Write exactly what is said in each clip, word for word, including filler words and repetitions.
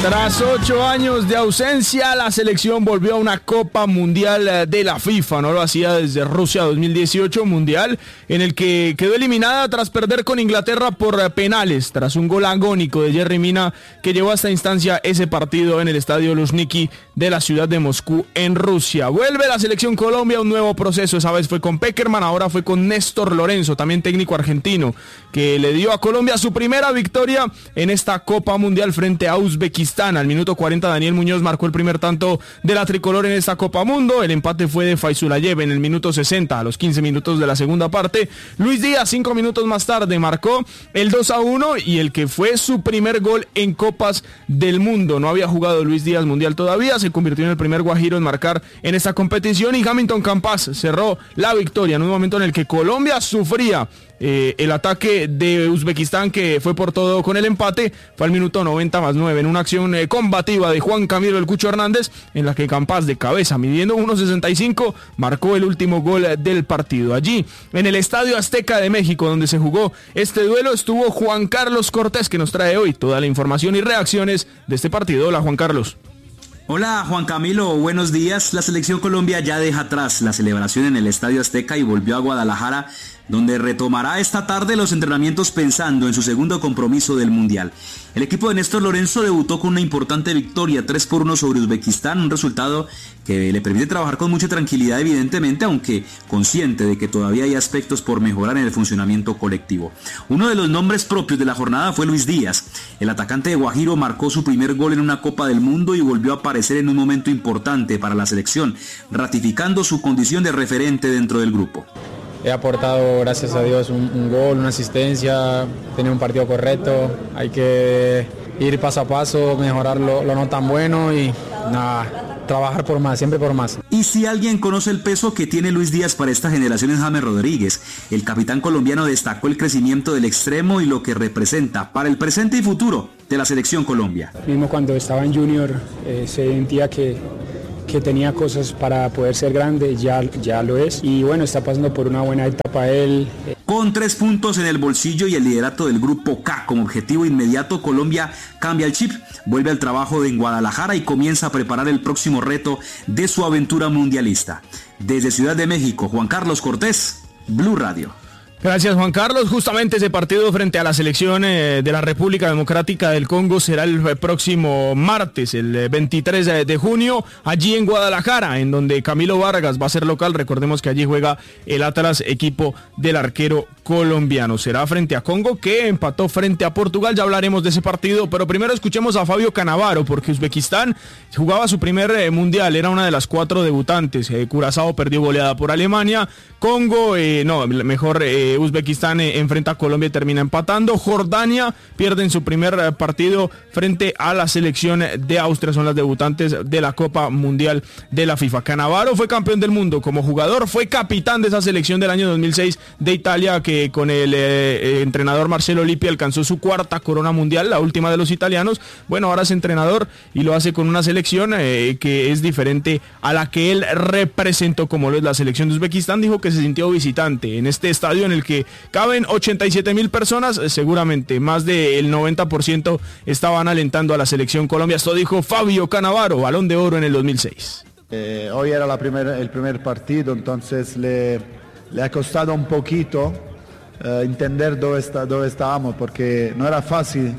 Tras ocho años de ausencia, la selección volvió a una Copa Mundial de la FIFA. No lo hacía desde Rusia dos mil dieciocho, mundial en el que quedó eliminada tras perder con Inglaterra por penales, tras un gol agónico de Yerry Mina que llevó a esta instancia ese partido en el estadio Luzhniki de la ciudad de Moscú en Rusia. Vuelve la selección Colombia a un nuevo proceso, esa vez fue con Pekerman, ahora fue con Néstor Lorenzo, también técnico argentino, que le dio a Colombia su primera victoria en esta Copa Mundial frente a Uzbekistán. Al minuto cuarenta, Daniel Muñoz marcó el primer tanto de la tricolor en esta Copa Mundo. El empate fue de Faizulayev en el minuto sesenta, a los quince minutos de la segunda parte. Luis Díaz, cinco minutos más tarde, marcó el dos a uno y el que fue su primer gol en Copas del Mundo. No había jugado Luis Díaz Mundial todavía, se convirtió en el primer guajiro en marcar en esta competición y Hamilton Campas cerró la victoria en un momento en el que Colombia sufría Eh, el ataque de Uzbekistán, que fue por todo con el empate. Fue al minuto noventa más nueve en una acción eh, combativa de Juan Camilo El Cucho Hernández, en la que Campas, de cabeza, midiendo uno sesenta y cinco, marcó el último gol del partido. Allí, en el Estadio Azteca de México, donde se jugó este duelo, estuvo Juan Carlos Cortés, que nos trae hoy toda la información y reacciones de este partido. Hola, Juan Carlos. Hola Juan Camilo, buenos días. La selección Colombia ya deja atrás la celebración en el Estadio Azteca y volvió a Guadalajara, donde retomará esta tarde los entrenamientos pensando en su segundo compromiso del Mundial. El equipo de Néstor Lorenzo debutó con una importante victoria, tres por uno sobre Uzbekistán, un resultado que le permite trabajar con mucha tranquilidad evidentemente, aunque consciente de que todavía hay aspectos por mejorar en el funcionamiento colectivo. Uno de los nombres propios de la jornada fue Luis Díaz. El atacante de Guajiro marcó su primer gol en una Copa del Mundo y volvió a aparecer en un momento importante para la selección, ratificando su condición de referente dentro del grupo. He aportado, gracias a Dios, un, un gol, una asistencia, tener un partido correcto. Hay que ir paso a paso, mejorar lo, lo no tan bueno y nada, trabajar por más, siempre por más. Y si alguien conoce el peso que tiene Luis Díaz para esta generación es James Rodríguez. El capitán colombiano destacó el crecimiento del extremo y lo que representa para el presente y futuro de la selección Colombia. Mismo cuando estaba en Junior eh, se sentía que... que tenía cosas para poder ser grande, ya, ya lo es, y bueno, está pasando por una buena etapa él. Con tres puntos en el bolsillo y el liderato del grupo K como objetivo inmediato, Colombia cambia el chip, vuelve al trabajo en Guadalajara y comienza a preparar el próximo reto de su aventura mundialista. Desde Ciudad de México, Juan Carlos Cortés, Blue Radio. Gracias, Juan Carlos. Justamente ese partido frente a la selección eh, de la República Democrática del Congo será el próximo martes, el veintitrés de junio, allí en Guadalajara, en donde Camilo Vargas va a ser local. Recordemos que allí juega el Atlas, equipo del arquero colombiano. Será frente a Congo, que empató frente a Portugal. Ya hablaremos de ese partido, pero primero escuchemos a Fabio Cannavaro, porque Uzbekistán jugaba su primer eh, mundial, era una de las cuatro debutantes. Eh, Curazao perdió goleada por Alemania. Congo, eh, no, mejor... Eh, Uzbekistán eh, enfrenta a Colombia y termina empatando. Jordania pierde en su primer eh, partido frente a la selección de Austria. Son las debutantes de la Copa Mundial de la FIFA. Cannavaro fue campeón del mundo como jugador, fue capitán de esa selección del año dos mil seis de Italia, que con el eh, entrenador Marcelo Lippi alcanzó su cuarta corona mundial, la última de los italianos. Bueno, ahora es entrenador y lo hace con una selección eh, que es diferente a la que él representó, como lo es la selección de Uzbekistán. Dijo que se sintió visitante en este estadio en el que caben ochenta y siete mil personas, seguramente más del noventa por ciento estaban alentando a la selección Colombia. Esto dijo Fabio Cannavaro, Balón de Oro en el dos mil seis. Eh, hoy era la primer, el primer partido, entonces le, le ha costado un poquito eh, entender dónde, está, dónde estábamos, porque no era fácil.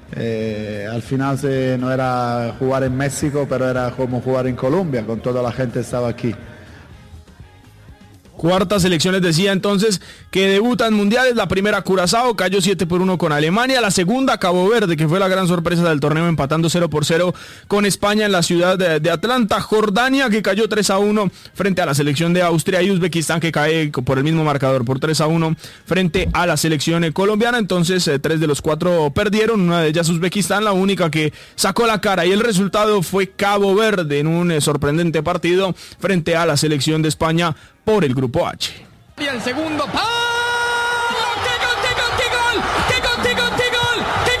Eh, al final se, no era jugar en México, pero era como jugar en Colombia, con toda la gente que estaba aquí. Cuarta selección, les decía entonces, que debuta en mundiales. La primera, Curazao, cayó siete por uno con Alemania. La segunda, Cabo Verde, que fue la gran sorpresa del torneo, empatando cero por cero con España en la ciudad de, de Atlanta. Jordania, que cayó tres a uno frente a la selección de Austria. Y Uzbekistán, que cae por el mismo marcador, por tres a uno frente a la selección colombiana. Entonces, eh, tres de los cuatro perdieron, una de ellas Uzbekistán, la única que sacó la cara. Y el resultado fue Cabo Verde en un eh, sorprendente partido frente a la selección de España por el grupo H. Y el segundo palo, ¡qué gol, qué gol, qué gol! ¡Qué gol, qué gol, qué gol! ¡Qué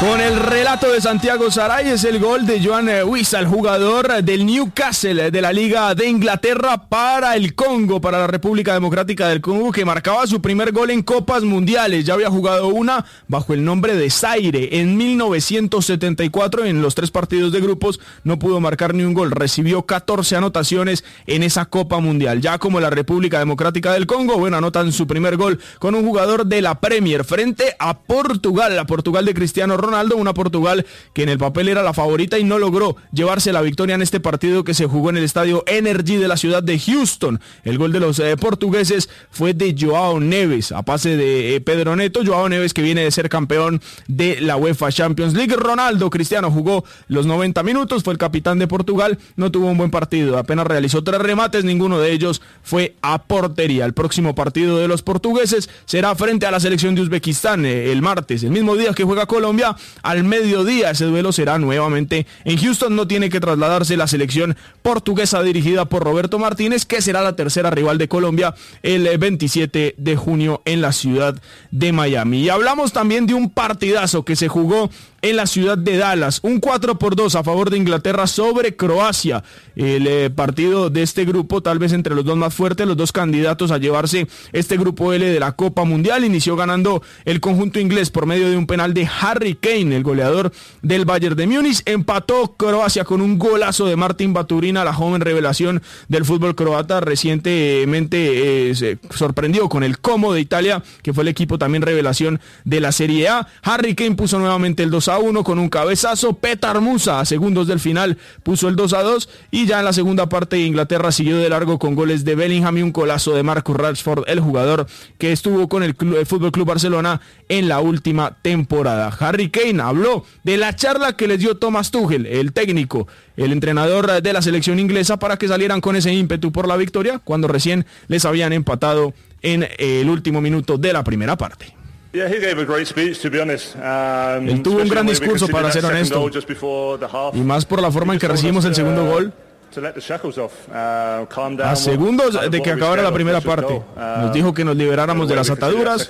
Con el relato de Santiago Saray, es el gol de Joan Wissa, el jugador del Newcastle de la Liga de Inglaterra para el Congo, para la República Democrática del Congo, que marcaba su primer gol en Copas Mundiales. Ya había jugado una bajo el nombre de Zaire en mil novecientos setenta y cuatro. En los tres partidos de grupos no pudo marcar ni un gol. Recibió catorce anotaciones en esa Copa Mundial. Ya como la República Democrática del Congo, bueno, anotan su primer gol con un jugador de la Premier frente a Portugal, la Portugal de Cristiano Ronaldo. Una Portugal que en el papel era la favorita y no logró llevarse la victoria en este partido que se jugó en el estadio Energy de la ciudad de Houston. El gol de los eh, portugueses fue de Joao Neves, a pase de eh, Pedro Neto. Joao Neves, que viene de ser campeón de la UEFA Champions League. Ronaldo Cristiano jugó los noventa minutos, fue el capitán de Portugal, no tuvo un buen partido, apenas realizó tres remates, ninguno de ellos fue a portería. El próximo partido de los portugueses será frente a la selección de Uzbekistán eh, el martes, el mismo día que juega Colombia. Al mediodía ese duelo será nuevamente en Houston. No tiene que trasladarse la selección portuguesa dirigida por Roberto Martínez, que será la tercera rival de Colombia el veintisiete de junio en la ciudad de Miami. Y hablamos también de un partidazo que se jugó en la ciudad de Dallas, un cuatro por dos a favor de Inglaterra sobre Croacia. El eh, partido de este grupo, tal vez entre los dos más fuertes, los dos candidatos a llevarse este grupo L de la Copa Mundial. Inició ganando el conjunto inglés por medio de un penal de Harry Kane, el goleador del Bayern de Múnich. Empató Croacia con un golazo de Martin Baturina, la joven revelación del fútbol croata. Recientemente eh, se sorprendió con el Como de Italia, que fue el equipo también revelación de la Serie A. Harry Kane puso nuevamente el dos a uno con un cabezazo. Petar Musa a segundos del final puso el dos a dos, y ya en la segunda parte Inglaterra siguió de largo con goles de Bellingham y un golazo de Marcus Rashford, el jugador que estuvo con el, el Fútbol Club Barcelona en la última temporada. Harry Kane habló de la charla que les dio Thomas Tuchel, el técnico, el entrenador de la selección inglesa, para que salieran con ese ímpetu por la victoria cuando recién les habían empatado en el último minuto de la primera parte. Él tuvo un gran discurso, para ser honesto, y más por la forma en que recibimos el segundo gol. A segundos de que acabara la primera parte, nos dijo que nos liberáramos de las ataduras,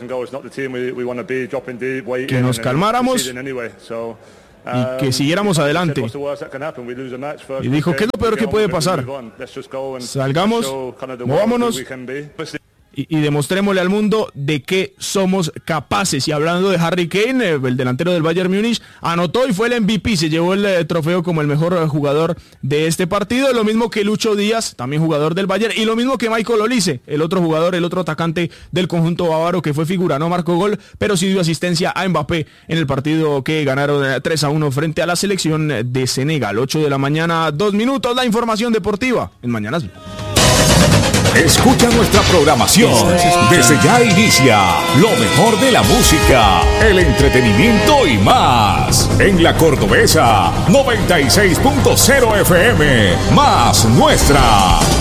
que nos calmáramos y que siguiéramos adelante. Y dijo, ¿qué es lo peor que puede pasar? Salgamos, movámonos y, y demostrémosle al mundo de qué somos capaces. Y hablando de Harry Kane, el delantero del Bayern Múnich, anotó y fue el M V P, se llevó el eh, trofeo como el mejor eh, jugador de este partido, lo mismo que Lucho Díaz, también jugador del Bayern, y lo mismo que Michael Olise, el otro jugador, el otro atacante del conjunto bávaro, que fue figura, no marcó gol, pero sí dio asistencia a Mbappé en el partido que ganaron eh, tres a uno frente a la selección de Senegal. ocho de la mañana, dos minutos, la información deportiva en Mañanas Blue. Escucha nuestra programación. Desde ya inicia lo mejor de la música, el entretenimiento y más. En La Cordobesa, noventa y seis punto cero F M. Más nuestra.